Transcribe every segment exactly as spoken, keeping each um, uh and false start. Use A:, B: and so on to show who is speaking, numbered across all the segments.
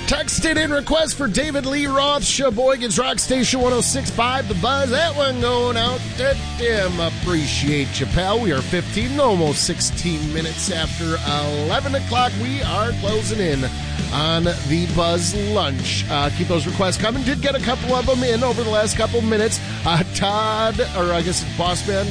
A: Text it in, request for David Lee Roth, Sheboygan's Rock Station one oh six point five, The Buzz. That one going out to Tim. Appreciate you, pal. We are fifteen, almost sixteen minutes after eleven o'clock. We are closing in on the Buzz Lunch. Uh, keep those requests coming. Did get a couple of them in over the last couple minutes. Uh, Todd, or I guess it's Boss Man.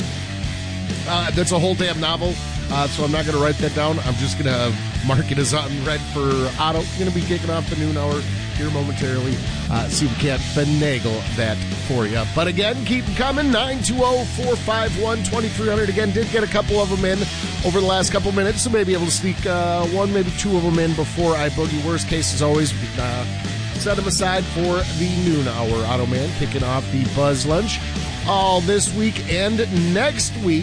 A: Uh, that's a whole damn novel. Uh, so I'm not going to write that down. I'm just going to mark it as unread for Otto. Going to be kicking off the noon hour here momentarily. Uh, see if we can't finagle that for you. But again, keep them coming. nine two zero, four five one, two three zero zero. Again, did get a couple of them in over the last couple minutes, so maybe able to sneak uh, one, maybe two of them in before I boogie. Worst case, as always, uh, set them aside for the noon hour. Otto Man kicking off the Buzz Lunch all this week and next week.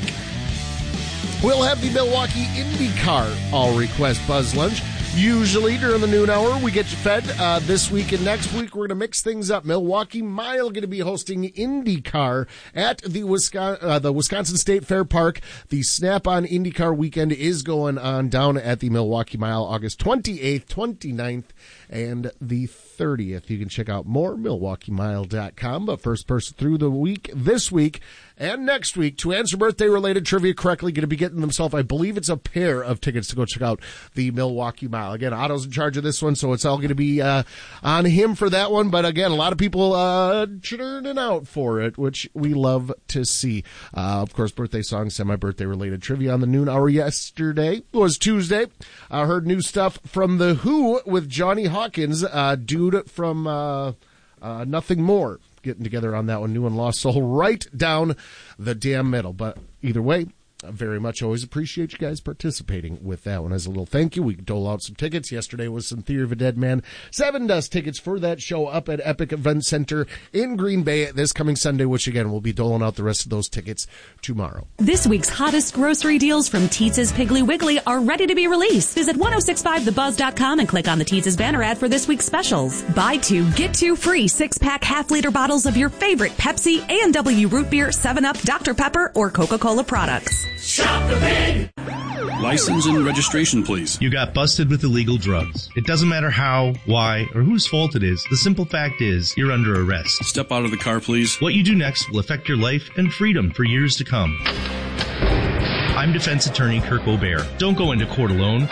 A: We'll have the Milwaukee IndyCar All Request Buzz Lunch. Usually during the noon hour, we get you fed. Uh, this week and next week, we're going to mix things up. Milwaukee Mile going to be hosting IndyCar at the Wisconsin, uh, the Wisconsin State Fair Park. The Snap-on IndyCar weekend is going on down at the Milwaukee Mile, August twenty-eighth, twenty-ninth, and the thirtieth. You can check out more, milwaukee mile dot com. But first person through the week, this week, and next week, to answer birthday-related trivia correctly, going to be getting themselves, I believe it's a pair of tickets to go check out the Milwaukee Mile. Again, Otto's in charge of this one, so it's all going to be uh, on him for that one. But again, a lot of people uh, churning out for it, which we love to see. Uh, of course, birthday songs, semi-birthday-related trivia on the noon hour yesterday was Tuesday. I uh, heard new stuff from The Who with Johnny Hawkins, uh, dude from uh, uh, Nothing More. Getting together on that one, New and Lost Soul, right down the damn middle. But either way, I very much always appreciate you guys participating with that one. As a little thank you, we dole out some tickets. Yesterday was some Theory of a Dead Man Seven Dust tickets for that show up at Epic Event Center in Green Bay this coming Sunday, which again, we'll be doling out the rest of those tickets tomorrow.
B: This week's hottest grocery deals from Teetz's Piggly Wiggly are ready to be released. Visit ten sixty-five the buzz dot com and click on the Teetz's banner ad for this week's specials. Buy two, get two free six-pack half-liter bottles of your favorite Pepsi, A and W Root Beer, seven up, Doctor Pepper, or Coca-Cola products.
C: Shop the Pig!
D: License and registration, please.
E: You got busted with illegal drugs. It doesn't matter how, why, or whose fault it is. The simple fact is, you're under arrest.
D: Step out of the car, please.
E: What you do next will affect your life and freedom for years to come. I'm defense attorney Kirk O'Bear. Don't go into court alone.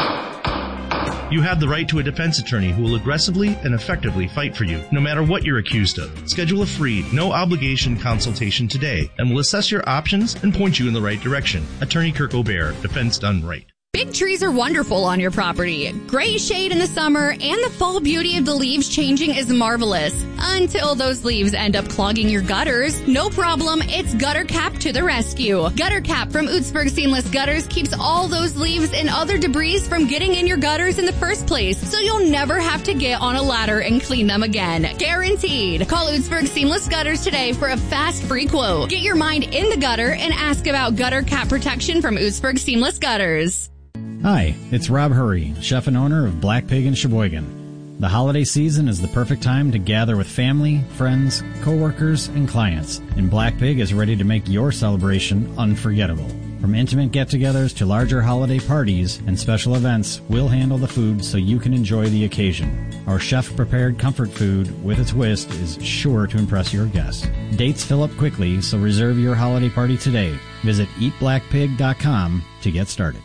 E: You have the right to a defense attorney who will aggressively and effectively fight for you, no matter what you're accused of. Schedule a free, no-obligation consultation today, and we'll assess your options and point you in the right direction. Attorney Kirk O'Bear, defense done right.
F: Big trees are wonderful on your property. Great shade in the summer, and the fall beauty of the leaves changing is marvelous. Until those leaves end up clogging your gutters. No problem, it's Gutter Cap to the rescue. Gutter Cap from Ootsburg Seamless Gutters keeps all those leaves and other debris from getting in your gutters in the first place, so you'll never have to get on a ladder and clean them again. Guaranteed. Call Ootsburg Seamless Gutters today for a fast free quote. Get your mind in the gutter and ask about Gutter Cap protection from Ootsburg Seamless Gutters.
G: Hi, it's Rob Hurry, chef and owner of Black Pig in Sheboygan. The holiday season is the perfect time to gather with family, friends, coworkers, and clients, and Black Pig is ready to make your celebration unforgettable. From intimate get-togethers to larger holiday parties and special events, we'll handle the food so you can enjoy the occasion. Our chef-prepared comfort food with a twist is sure to impress your guests. Dates fill up quickly, so reserve your holiday party today. Visit eat black pig dot com to get started.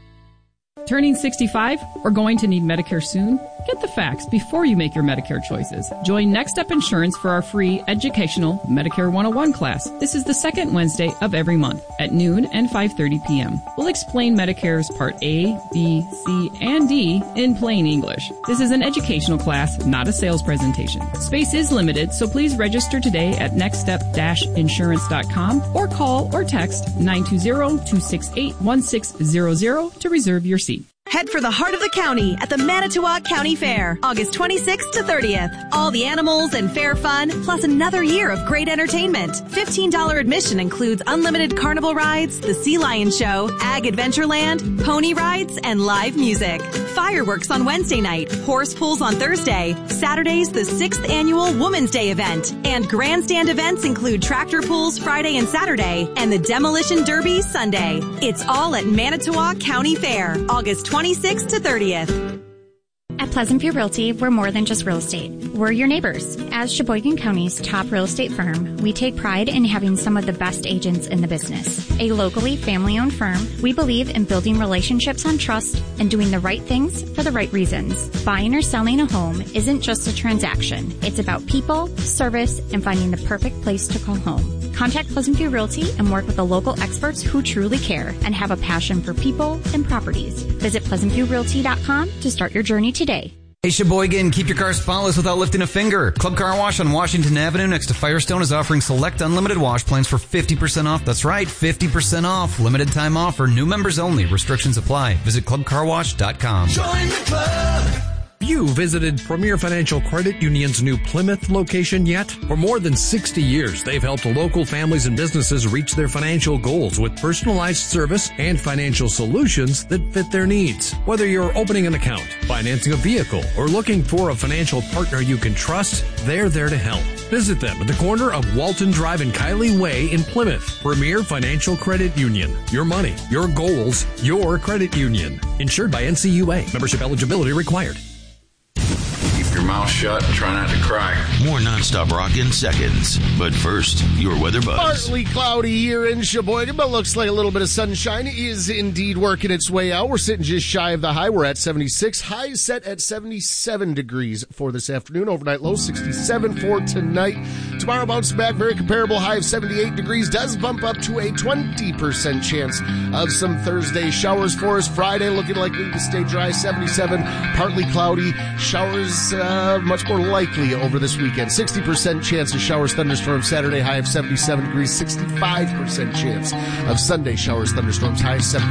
H: Turning sixty-five or going to need Medicare soon? Get the facts before you make your Medicare choices. Join Next Up Insurance for our free educational Medicare one oh one class. This is the second Wednesday of every month at noon and five thirty p.m. We'll explain Medicare's Part A, B, C, and D in plain English. This is an educational class, not a sales presentation. Space is limited, so please register today at next step dash insurance dot com or call or text nine two zero, two six eight, one six zero zero to reserve your seat.
I: Head for the heart of the county at the Manitowoc County Fair, August twenty-sixth to thirtieth. All the animals and fair fun, plus another year of great entertainment. fifteen dollars admission includes unlimited carnival rides, the Sea Lion Show, Ag Adventureland, pony rides, and live music. Fireworks on Wednesday night, horse pulls on Thursday. Saturday's the sixth annual Women's Day event. And grandstand events include tractor pulls Friday and Saturday, and the Demolition Derby Sunday. It's all at Manitowoc County Fair, August twenty-sixth to thirtieth.
B: At
C: Pleasant View Realty, we're more than just real estate. We're your neighbors. As Sheboygan County's top real estate firm, we take pride in having some of the best agents in the business. A locally family-owned firm, we believe in building relationships on trust and doing the right things for the right reasons. Buying or selling a home isn't just a transaction. It's about people, service, and finding the perfect place to call home. Contact Pleasant View Realty and work with the local experts who truly care and have a passion for people and properties. Visit pleasant view realty dot com to start your journey today.
J: Hey Sheboygan, keep your car spotless without lifting a finger. Club Car Wash on Washington Avenue next to Firestone is offering select unlimited wash plans for fifty percent off. That's right, fifty percent off. Limited time offer. New members only. Restrictions apply. Visit club car wash dot com.
K: Join the club. You visited Premier Financial Credit Union's new Plymouth location yet? For more than sixty years, they've helped local families and businesses reach their financial goals with personalized service and financial solutions that fit their needs. Whether you're opening an account, financing a vehicle, or looking for a financial partner you can trust, they're there to help. Visit them at the corner of Walton Drive and Kiley Way in Plymouth. Premier Financial Credit Union. Your money, your goals, your credit union. Insured by N C U A. Membership eligibility required.
L: Keep your mouth shut and try not to cry.
M: More nonstop rock in seconds. But first, your weather buzz.
A: Partly cloudy here in Sheboygan, but looks like a little bit of sunshine is indeed working its way out. We're sitting just shy of the high. We're at seventy-six. High set at seventy-seven degrees for this afternoon. Overnight low sixty-seven for tonight. Tomorrow bounces back. Very comparable. High of seventy-eight degrees. Does bump up to a twenty percent chance of some Thursday showers for us. Friday looking likely to stay dry. seventy-seven. Partly cloudy. Showers uh, much more likely over this weekend. sixty percent chance of showers, thunderstorms Saturday. High of seventy-seven degrees. sixty-five percent chance of Sunday showers, thunderstorms. High of seventy.